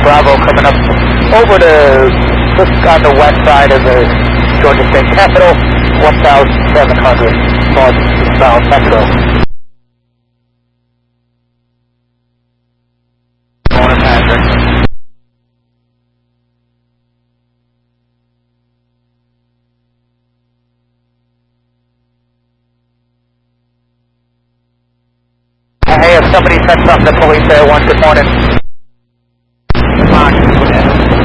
Bravo coming up over to just on the west side of the Georgia State Capitol, 1,700 north-south Metro. Morning, Patrick. Hey, if somebody said something to police there, good morning.